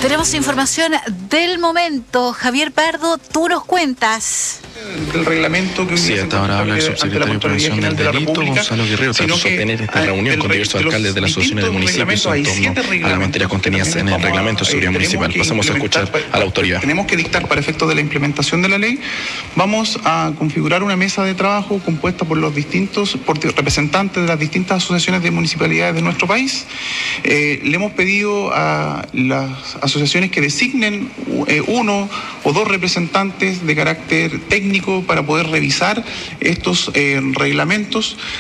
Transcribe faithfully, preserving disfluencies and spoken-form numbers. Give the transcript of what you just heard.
Tenemos información del momento. Javier Pardo, tú nos cuentas. Del reglamento que sí, hasta ahora habla el subsecretario de Prevención del Delito, Gonzalo Guerrero, tras sostener esta reunión con diversos alcaldes de las asociaciones de municipios en torno a las materias contenidas en el reglamento de seguridad municipal. Pasamos a escuchar a la autoridad. Tenemos que dictar para efectos de la implementación de la ley. Vamos a configurar una mesa de trabajo compuesta por los distintos, por representantes de las distintas asociaciones de municipalidades de nuestro país. Eh, le hemos pedido a las asociaciones que designen eh, uno o dos representantes de carácter técnico para poder revisar estos eh, reglamentos.